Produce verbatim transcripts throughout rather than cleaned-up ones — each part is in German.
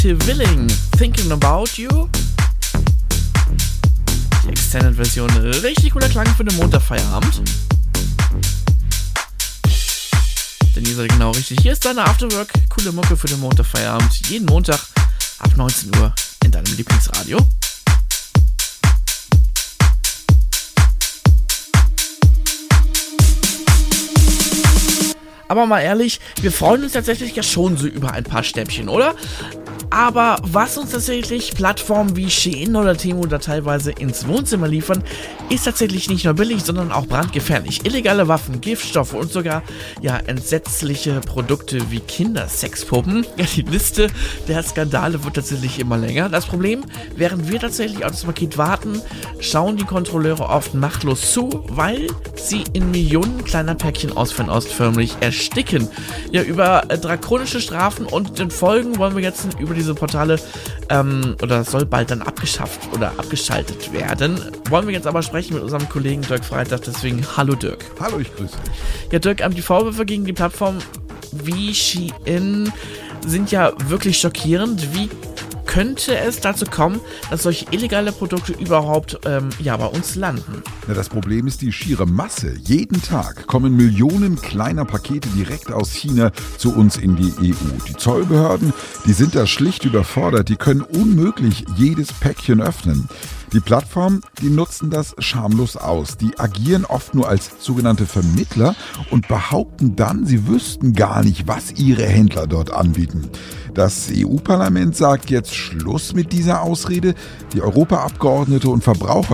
Willing, Thinking About You. Die Extended-Version, richtig cooler Klang für den Montagfeierabend. Denn ihr seid genau richtig. Hier ist deine Afterwork, coole Mucke für den Montagfeierabend. Jeden Montag ab neunzehn Uhr in deinem Lieblingsradio. Aber mal ehrlich, wir freuen uns tatsächlich ja schon so über ein paar Stäbchen, oder? Aber was uns tatsächlich Plattformen wie Shein oder Temu da teilweise ins Wohnzimmer liefern, ist tatsächlich nicht nur billig, sondern auch brandgefährlich. Illegale Waffen, Giftstoffe und sogar ja entsetzliche Produkte wie Kindersexpuppen. Ja, die Liste der Skandale wird tatsächlich immer länger. Das Problem, während wir tatsächlich auf das Paket warten, schauen die Kontrolleure oft machtlos zu, weil sie in Millionen kleiner Päckchen aus Fernost förmlich ersticken. Ja, über äh, drakonische Strafen und den Folgen wollen wir jetzt über die diese Portale ähm, oder soll bald dann abgeschafft oder abgeschaltet werden. Wollen wir jetzt aber sprechen mit unserem Kollegen Dirk Freitag, deswegen hallo Dirk. Hallo, ich grüße dich. Ja Dirk, ähm, die Vorwürfe gegen die Plattform wie Shein sind ja wirklich schockierend. Wie könnte es dazu kommen, dass solche illegale Produkte überhaupt ähm, ja, bei uns landen? Na, das Problem ist die schiere Masse. Jeden Tag kommen Millionen kleiner Pakete direkt aus China zu uns in die E U. Die Zollbehörden, die sind da schlicht überfordert. Die können unmöglich jedes Päckchen öffnen. Die Plattformen, die nutzen das schamlos aus. Die agieren oft nur als sogenannte Vermittler und behaupten dann, sie wüssten gar nicht, was ihre Händler dort anbieten. Das E U-Parlament sagt jetzt Schluss mit dieser Ausrede. Die Europaabgeordnete und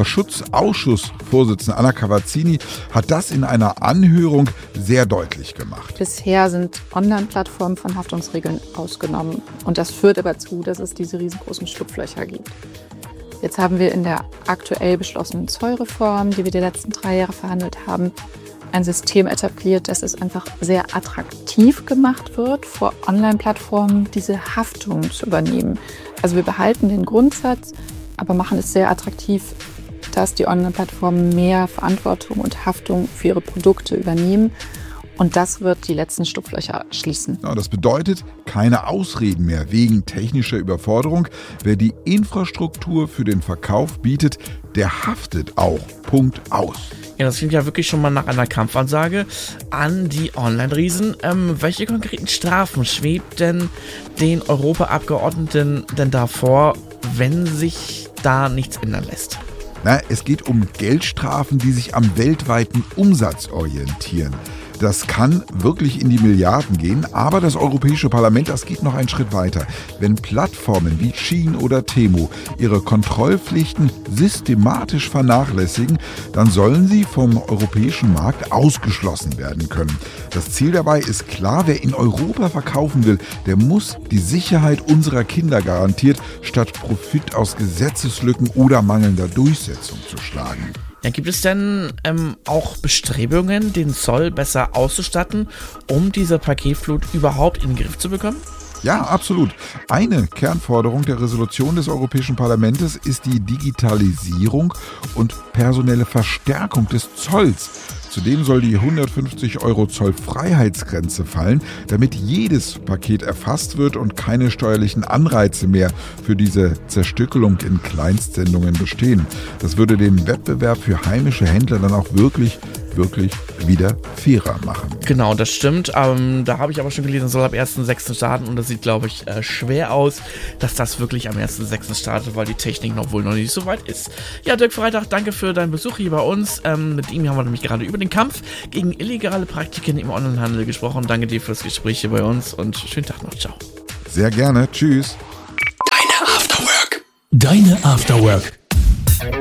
Verbraucherschutzausschussvorsitzende Anna Cavazzini hat das in einer Anhörung sehr deutlich gemacht. Bisher sind Online-Plattformen von Haftungsregeln ausgenommen. Und das führt aber zu, dass es diese riesengroßen Schlupflöcher gibt. Jetzt haben wir in der aktuell beschlossenen Zollreform, die wir die letzten drei Jahre verhandelt haben, ein System etabliert, dass es einfach sehr attraktiv gemacht wird, vor Online-Plattformen diese Haftung zu übernehmen. Also wir behalten den Grundsatz, aber machen es sehr attraktiv, dass die Online-Plattformen mehr Verantwortung und Haftung für ihre Produkte übernehmen. Und das wird die letzten Schlupflöcher schließen. Ja, das bedeutet keine Ausreden mehr wegen technischer Überforderung. Wer die Infrastruktur für den Verkauf bietet, der haftet auch. Punkt aus. Ja, das klingt ja wirklich schon mal nach einer Kampfansage an die Online-Riesen. Ähm, welche konkreten Strafen schwebt denn den Europaabgeordneten denn davor, wenn sich da nichts ändern lässt? Na, es geht um Geldstrafen, die sich am weltweiten Umsatz orientieren. Das kann wirklich in die Milliarden gehen, aber das Europäische Parlament, das geht noch einen Schritt weiter. Wenn Plattformen wie Shein oder Temu ihre Kontrollpflichten systematisch vernachlässigen, dann sollen sie vom europäischen Markt ausgeschlossen werden können. Das Ziel dabei ist klar, wer in Europa verkaufen will, der muss die Sicherheit unserer Kinder garantiert, statt Profit aus Gesetzeslücken oder mangelnder Durchsetzung zu schlagen. Ja, gibt es denn ähm, auch Bestrebungen, den Zoll besser auszustatten, um diese Paketflut überhaupt in den Griff zu bekommen? Ja, absolut. Eine Kernforderung der Resolution des Europäischen Parlaments ist die Digitalisierung und personelle Verstärkung des Zolls. Zudem soll die hundertfünfzig Euro Zollfreiheitsgrenze fallen, damit jedes Paket erfasst wird und keine steuerlichen Anreize mehr für diese Zerstückelung in Kleinstsendungen bestehen. Das würde den Wettbewerb für heimische Händler dann auch wirklich, wirklich wieder fairer machen. Genau, das stimmt. Ähm, da habe ich aber schon gelesen, soll ab ersten sechsten starten und das sieht, glaube ich, äh, schwer aus, dass das wirklich am ersten sechsten startet, weil die Technik noch wohl noch nicht so weit ist. Ja, Dirk Freitag, danke für deinen Besuch hier bei uns. Ähm, mit ihm haben wir nämlich gerade über den Kampf gegen illegale Praktiken im Onlinehandel gesprochen. Danke dir fürs Gespräch hier bei uns und schönen Tag noch. Ciao. Sehr gerne. Tschüss. Deine Afterwork. Deine Afterwork.